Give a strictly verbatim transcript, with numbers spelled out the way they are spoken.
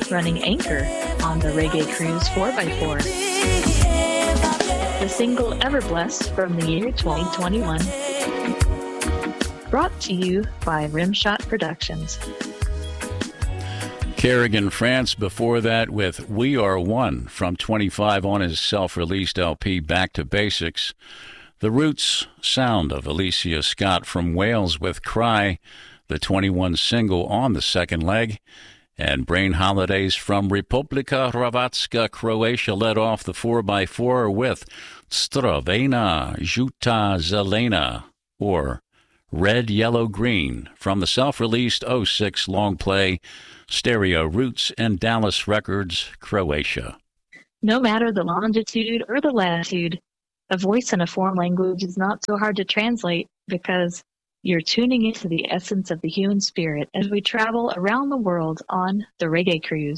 running anchor on the Reggae Cruise four by four. The single Ever Blessed from the year twenty twenty-one. Brought to you by Rimshot Productions. Kerrigan France before that with We Are One from twenty-five on his self-released L P Back to Basics. The Roots sound of Alicia Scott from Wales with Cry, the twenty-one single on the second leg. And Brain Holidays from Republika Hrvatska, Croatia, led off the four by four with Stravena Žuta Zelena, or Red, Yellow, Green, from the self-released oh six long play Stereo Roots and Dallas Records, Croatia. No matter the longitude or the latitude, a voice in a foreign language is not so hard to translate because you're tuning into the essence of the human spirit as we travel around the world on the Reggae Cruise.